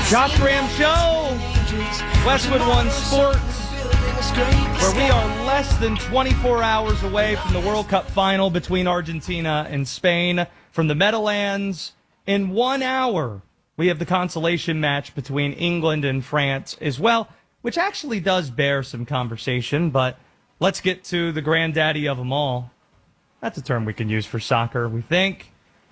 Josh Graham Show, Westwood One Sports, where we are less than 24 hours away from the World Cup final between Argentina and Spain. From the Meadowlands, in 1 hour, we have the consolation match between England and France as well, which actually does bear some conversation, but let's get to the granddaddy of them all. That's a term we can use for soccer, we think.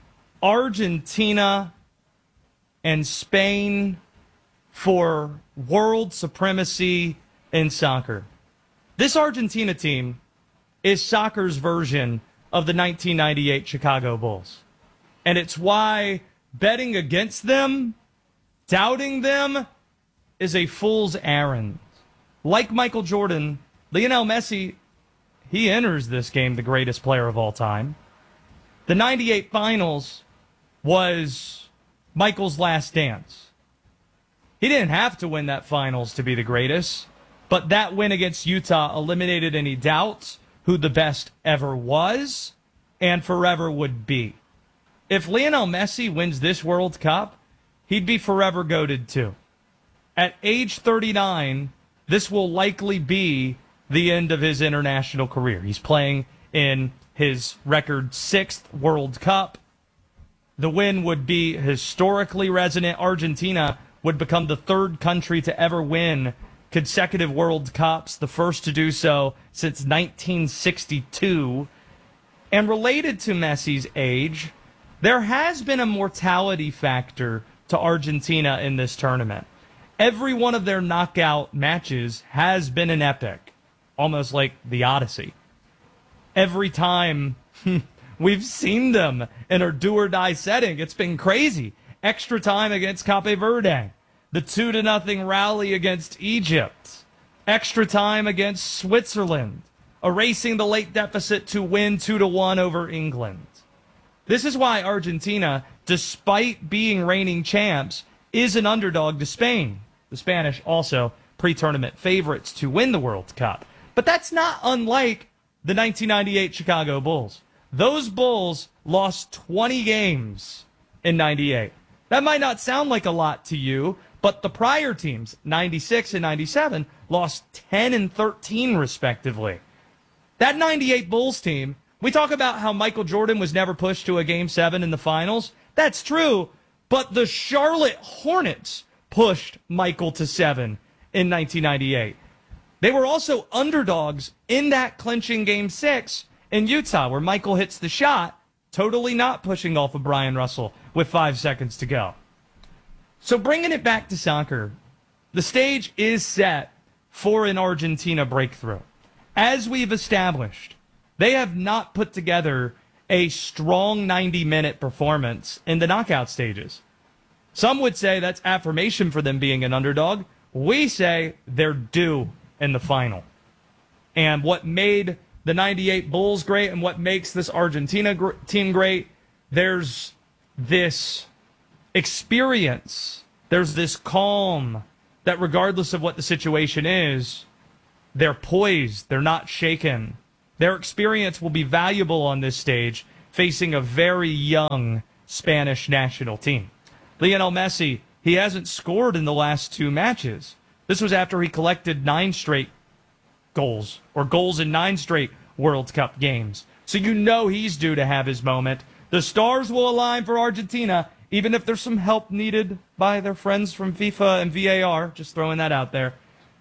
Argentina and Spain for world supremacy in soccer. This Argentina team is soccer's version of the 1998 Chicago Bulls. And it's why betting against them, doubting them, is a fool's errand. Like Michael Jordan, Lionel Messi, he enters this game the greatest player of all time. The 98 finals was Michael's last dance. He didn't have to win that finals to be the greatest, but that win against Utah eliminated any doubts who the best ever was and forever would be. If Lionel Messi wins this World Cup, he'd be forever goated too. At age 39, this will likely be the end of his international career. He's playing in his record 6th World Cup. The win would be historically resonant. Argentina would become the 3rd country to ever win consecutive World Cups, the first to do so since 1962. And related to Messi's age, there has been a mortality factor to Argentina in this tournament. Every one of their knockout matches has been an epic, almost like the Odyssey. Every time we've seen them in a do-or-die setting, it's been crazy. Extra time against Cape Verde. The 2-0 rally against Egypt. Extra time against Switzerland. Erasing the late deficit to win 2-1 over England. This is why Argentina, despite being reigning champs, is an underdog to Spain. The Spanish also pre-tournament favorites to win the World Cup. But that's not unlike the 1998 Chicago Bulls. Those Bulls lost 20 games in 98. That might not sound like a lot to you, but the prior teams, 96 and 97, lost 10 and 13 respectively. That 98 Bulls team, we talk about how Michael Jordan was never pushed to a Game 7 in the finals. That's true, but the Charlotte Hornets pushed Michael to 7 in 1998. They were also underdogs in that clinching Game 6 in Utah, where Michael hits the shot, totally not pushing off of Brian Russell with 5 seconds to go. So bringing it back to soccer, the stage is set for an Argentina breakthrough. As we've established, they have not put together a strong 90-minute performance in the knockout stages. Some would say that's affirmation for them being an underdog. We say they're due in the final. And what made the 98 Bulls great and what makes this Argentina team great, there's this experience, there's this calm that regardless of what the situation is, they're poised, they're not shaken. Their experience will be valuable on this stage facing a very young Spanish national team. Lionel Messi, he hasn't scored in the last 2 matches. This was after he collected 9 straight goals, or goals in 9 straight World Cup games. So you know he's due to have his moment. The stars will align for Argentina, even if there's some help needed by their friends from FIFA and VAR. Just throwing that out there.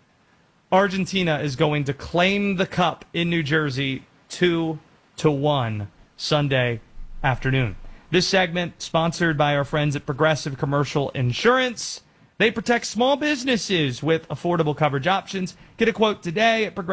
Argentina is going to claim the cup in New Jersey 2-1 Sunday afternoon. This segment sponsored by our friends at Progressive Commercial Insurance. They protect small businesses with affordable coverage options. Get a quote today at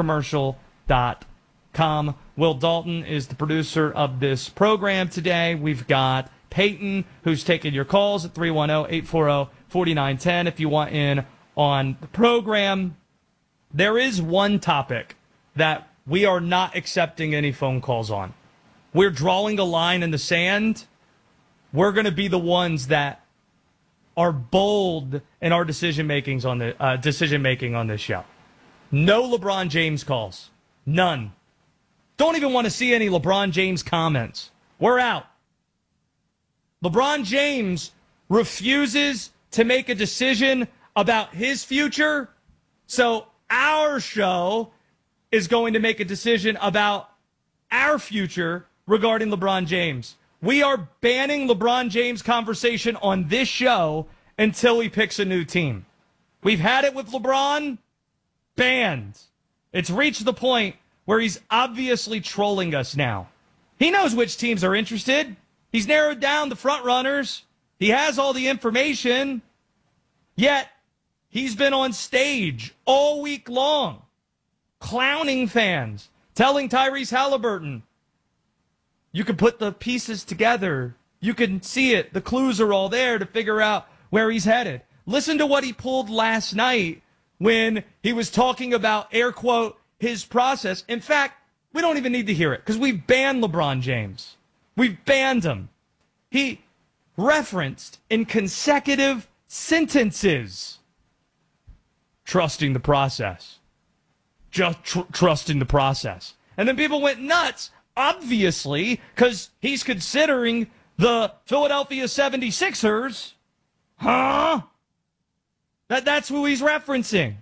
progressivecommercial.com. Will Dalton is the producer of this program today. We've got Peyton, who's taking your calls at 310-840-4910 if you want in on the program. There is one topic that we are not accepting any phone calls on. We're drawing a line in the sand. We're going to be the ones that are bold in our decision making on this show. No LeBron James calls. None. Don't even want to see any LeBron James comments. We're out. LeBron James refuses to make a decision about his future. So our show is going to make a decision about our future regarding LeBron James. We are banning LeBron James conversation on this show until he picks a new team. We've had it with LeBron, banned. It's reached the point where he's obviously trolling us now. He knows which teams are interested. He's narrowed down the front runners. He has all the information. Yet, he's been on stage all week long, clowning fans, telling Tyrese Halliburton, you can put the pieces together. You can see it. The clues are all there to figure out where he's headed. Listen to what he pulled last night when he was talking about, air quote, his process. In fact, we don't even need to hear it because we've banned LeBron James. We've banned him. He referenced in consecutive sentences, trusting the process. Just trusting the process. And then people went nuts, obviously, because he's considering the Philadelphia 76ers. Huh? That's who he's referencing.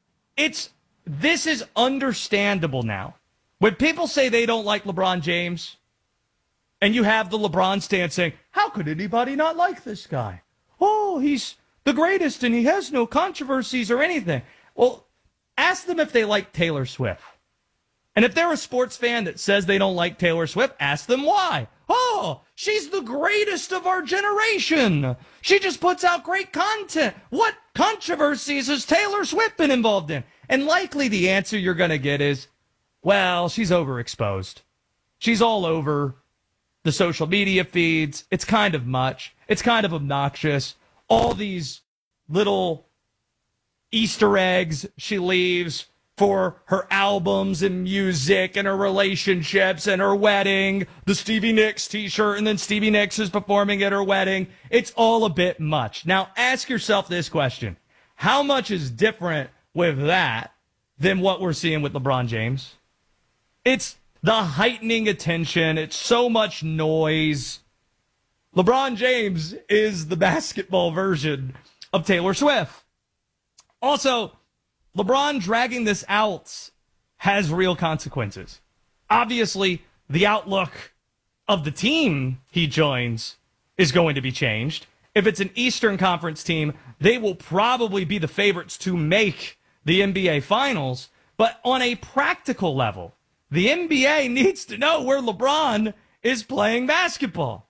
This is understandable now. When people say they don't like LeBron James, and you have the LeBron stance saying, how could anybody not like this guy? Oh, he's the greatest and he has no controversies or anything. Well, ask them if they like Taylor Swift. And if they're a sports fan that says they don't like Taylor Swift, ask them why. Oh, she's the greatest of our generation. She just puts out great content. What controversies has Taylor Swift been involved in? And likely the answer you're going to get is, well, she's overexposed. She's all over the social media feeds. It's kind of much. It's kind of obnoxious. All these little Easter eggs she leaves for her albums and music and her relationships and her wedding, the Stevie Nicks t-shirt, and then Stevie Nicks is performing at her wedding. It's all a bit much. Now, ask yourself this question. How much is different with that than what we're seeing with LeBron James? It's the heightening attention. It's so much noise. LeBron James is the basketball version of Taylor Swift. Also, LeBron dragging this out has real consequences. Obviously, the outlook of the team he joins is going to be changed. If it's an Eastern Conference team, they will probably be the favorites to make the NBA Finals. But on a practical level, the NBA needs to know where LeBron is playing basketball.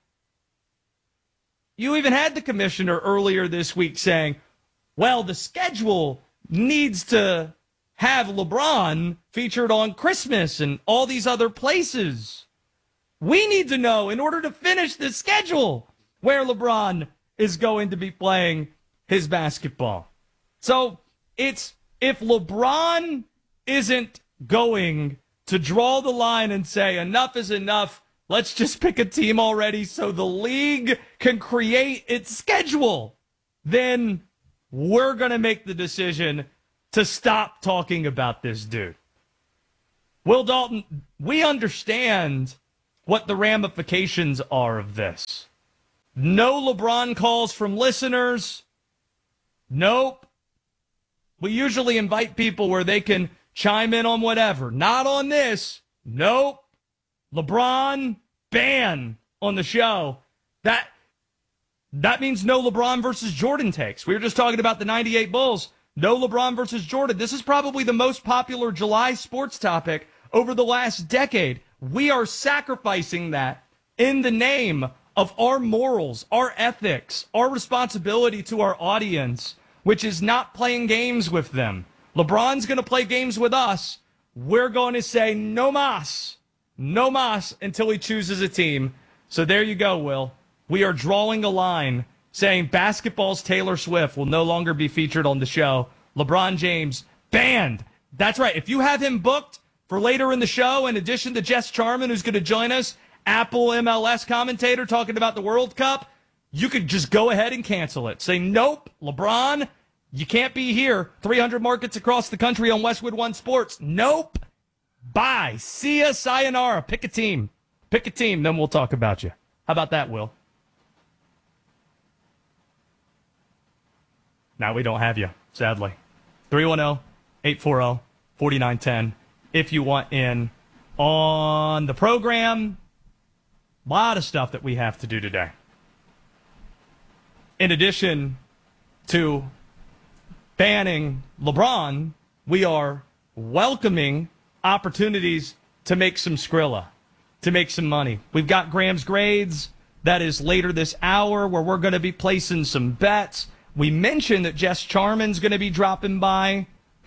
You even had the commissioner earlier this week saying, well, the schedule needs to have LeBron featured on Christmas and all these other places. We need to know, in order to finish the schedule, where LeBron is going to be playing his basketball. So it's, if LeBron isn't going to draw the line and say enough is enough, let's just pick a team already so the league can create its schedule, then we're going to make the decision to stop talking about this dude. Will Dalton, we understand what the ramifications are of this. No LeBron calls from listeners. Nope. We usually invite people where they can chime in on whatever. Not on this. Nope. LeBron, ban on the show. That means no LeBron versus Jordan takes. We were just talking about the 98 Bulls. No LeBron versus Jordan. This is probably the most popular July sports topic over the last decade. We are sacrificing that in the name of our morals, our ethics, our responsibility to our audience, which is not playing games with them. LeBron's going to play games with us. We're going to say no mas until he chooses a team. So there you go, Will. We are drawing a line saying basketball's Taylor Swift will no longer be featured on the show. LeBron James, banned. That's right. If you have him booked for later in the show, in addition to Jess Charman, who's going to join us, Apple MLS commentator talking about the World Cup, you could just go ahead and cancel it. Say, nope, LeBron, you can't be here. 300 markets across the country on Westwood One Sports. Nope. Bye. See ya. Sayonara. Pick a team. Pick a team, then we'll talk about you. How about that, Will? Now we don't have you, sadly. 310-840-4910 if you want in on the program. A lot of stuff that we have to do today. In addition to banning LeBron, we are welcoming opportunities to make some Skrilla, to make some money. We've got Graham's Grades. That is later this hour where we're going to be placing some bets. We mentioned that Jess Charman's going to be dropping by.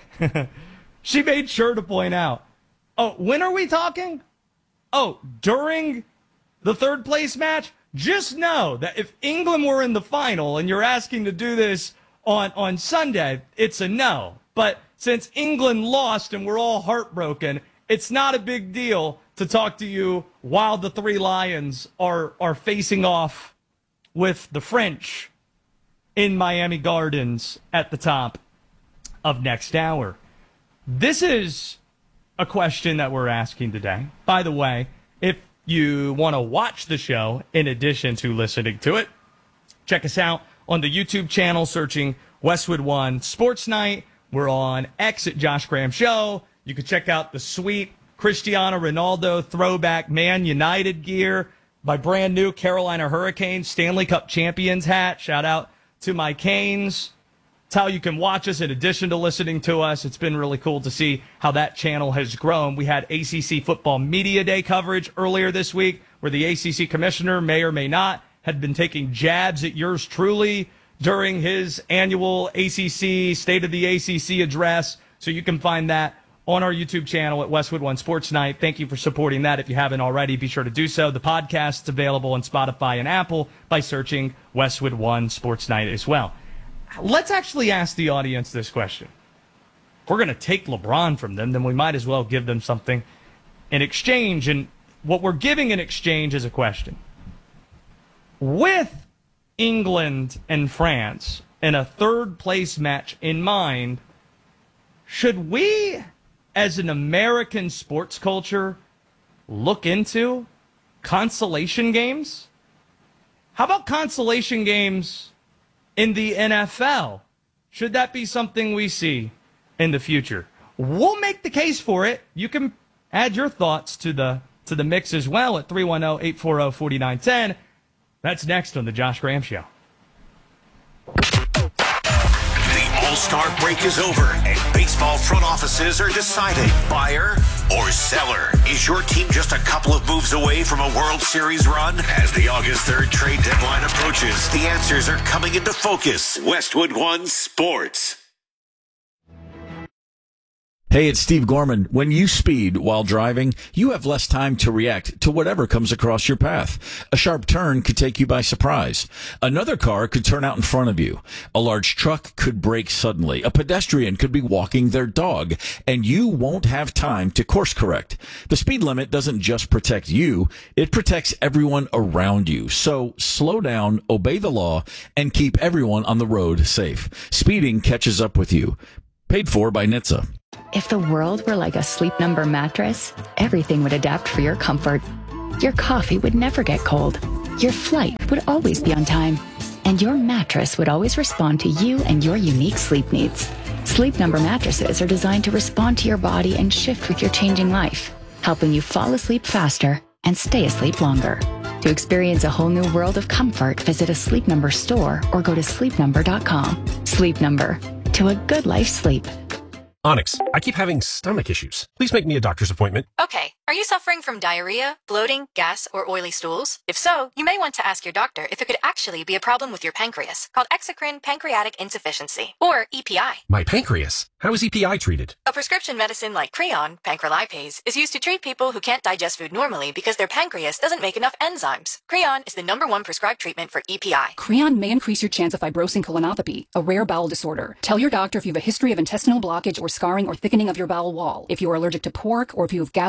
She made sure to point out, oh, when are we talking? Oh, during the third place match? Just know that if England were in the final and you're asking to do this on Sunday, it's a no. But since England lost and we're all heartbroken, it's not a big deal to talk to you while the Three Lions are facing off with the French in Miami Gardens at the top of next hour. This is a question that we're asking today. By the way, if you want to watch the show in addition to listening to it, check us out on the YouTube channel searching Westwood One Sports Night. We're on X at Josh Graham Show. You can check out the sweet Cristiano Ronaldo throwback Man United gear, my brand new Carolina Hurricanes Stanley Cup champions hat. Shout out to my Canes. It's how you can watch us in addition to listening to us. It's been really cool to see how that channel has grown. We had ACC Football Media Day coverage earlier this week where the ACC commissioner, may or may not, had been taking jabs at yours truly during his annual ACC State of the ACC address. So you can find that on our YouTube channel at Westwood One Sports Night. Thank you for supporting that. If you haven't already, be sure to do so. The podcast's available on Spotify and Apple by searching Westwood One Sports Night as well. Let's actually ask the audience this question. If we're going to take LeBron from them, then we might as well give them something in exchange. And what we're giving in exchange is a question. With England and France in a third place match in mind, should we, as an American sports culture, look into consolation games? How about consolation games in the NFL? Should that be something we see in the future? We'll make the case for it. You can add your thoughts to the mix as well at 310-840-4910. That's next on the Josh Graham Show. All-Star break is over, and baseball front offices are deciding buyer or seller. Is your team just a couple of moves away from a World Series run? As the August 3rd trade deadline approaches, the answers are coming into focus. Westwood One Sports. Hey, it's Steve Gorman. When you speed while driving, you have less time to react to whatever comes across your path. A sharp turn could take you by surprise. Another car could turn out in front of you. A large truck could brake suddenly. A pedestrian could be walking their dog, and you won't have time to course correct. The speed limit doesn't just protect you, it protects everyone around you. So slow down, obey the law, and keep everyone on the road safe. Speeding catches up with you. Paid for by NHTSA. If the world were like a Sleep Number mattress, everything would adapt for your comfort. Your coffee would never get cold. Your flight would always be on time. And your mattress would always respond to you and your unique sleep needs. Sleep Number mattresses are designed to respond to your body and shift with your changing life, helping you fall asleep faster and stay asleep longer. To experience a whole new world of comfort, visit a Sleep Number store or go to sleepnumber.com. Sleep Number. To a good life sleep. Onyx, I keep having stomach issues. Please make me a doctor's appointment. Okay. Are you suffering from diarrhea, bloating, gas, or oily stools? If so, you may want to ask your doctor if it could actually be a problem with your pancreas, called exocrine pancreatic insufficiency, or EPI. My pancreas? How is EPI treated? A prescription medicine like Creon, pancrelipase, is used to treat people who can't digest food normally because their pancreas doesn't make enough enzymes. Creon is the #1 prescribed treatment for EPI. Creon may increase your chance of fibrosing colonopathy, a rare bowel disorder. Tell your doctor if you have a history of intestinal blockage or scarring or thickening of your bowel wall, if you are allergic to pork, or if you have gout, kidney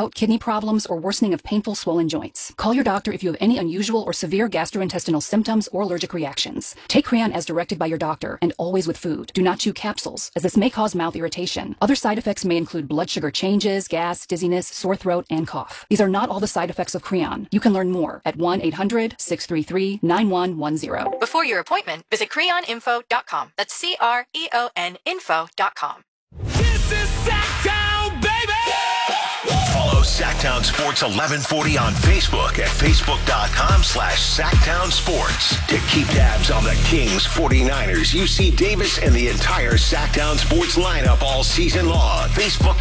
problems, or worsening of painful swollen joints. Call your doctor if you have any unusual or severe gastrointestinal symptoms or allergic reactions. Take Creon as directed by your doctor and always with food. Do not chew capsules, as this may cause mouth irritation. Other side effects may include blood sugar changes, gas, dizziness, sore throat, and cough. These are not all the side effects of Creon. You can learn more at 1-800-633-9110. Before your appointment, visit creoninfo.com. That's CREON info.com. This is Sacktown, baby! Follow Sacktown Sports 1140 on Facebook at facebook.com/SacktownSports to keep tabs on the Kings, 49ers, UC Davis, and the entire Sacktown Sports lineup all season long.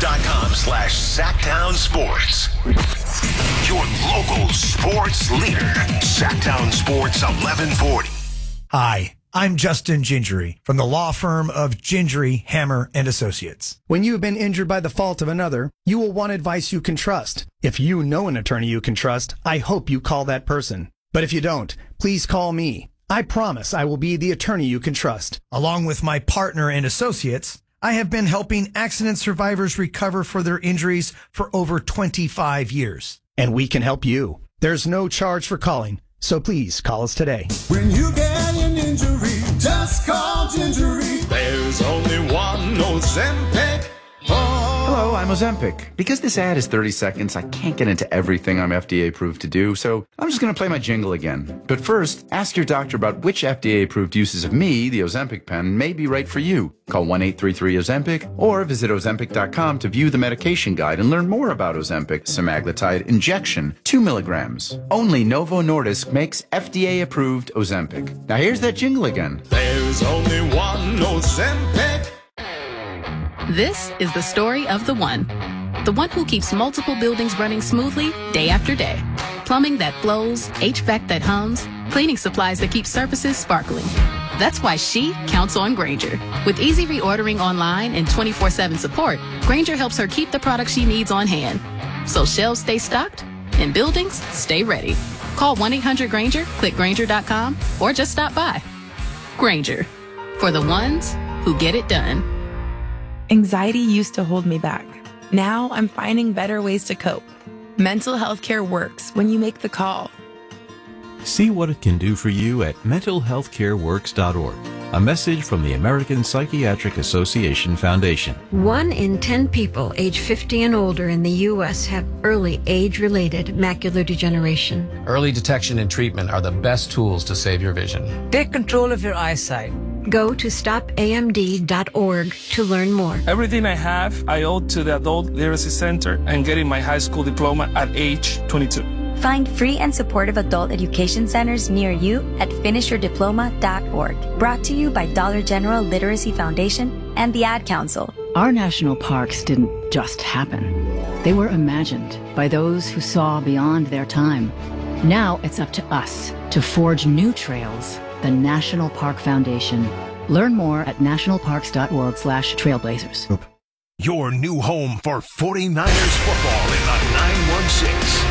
Facebook.com/SacktownSports. Your local sports leader. Sacktown Sports 1140. Hi, I'm Justin Gingery from the law firm of Gingery, Hammer, and Associates. When you have been injured by the fault of another, you will want advice you can trust. If you know an attorney you can trust, I hope you call that person. But if you don't, please call me. I promise I will be the attorney you can trust. Along with my partner and associates, I have been helping accident survivors recover for their injuries for over 25 years. And we can help you. There's no charge for calling, so please call us today. When you get an injury, just call Gingery. There's only one Ozempic. Hello, I'm Ozempic. Because this ad is 30 seconds, I can't get into everything I'm FDA approved to do, so I'm just going to play my jingle again. But first, ask your doctor about which FDA approved uses of me, the Ozempic pen, may be right for you. Call 1-833-OZEMPIC or visit Ozempic.com to view the medication guide and learn more about Ozempic semaglutide injection, 2 milligrams. Only Novo Nordisk makes FDA approved Ozempic. Now here's that jingle again. There's only one Ozempic. This is the story of the one who keeps multiple buildings running smoothly day after day. Plumbing that flows, HVAC that hums, cleaning supplies that keep surfaces sparkling. That's why she counts on Grainger. With easy reordering online and 24/7 support, Grainger helps her keep the products she needs on hand. So shelves stay stocked and buildings stay ready. Call 1-800-GRAINGER, click Grainger.com, or just stop by. Grainger, for the ones who get it done. Anxiety used to hold me back. Now I'm finding better ways to cope. Mental health care works when you make the call. See what it can do for you at mentalhealthcareworks.org. A message from the American Psychiatric Association Foundation. 1 in 10 people age 50 and older in the U.S. have early age-related macular degeneration. Early detection and treatment are the best tools to save your vision. Take control of your eyesight. Go to stopamd.org to learn more. Everything I have, I owe to the Adult Literacy Center and getting my high school diploma at age 22. Find free and supportive adult education centers near you at finishyourdiploma.org. Brought to you by Dollar General Literacy Foundation and the Ad Council. Our national parks didn't just happen. They were imagined by those who saw beyond their time. Now it's up to us to forge new trails. The National Park Foundation. Learn more at nationalparks.org/trailblazers. Your new home for 49ers football in the 916.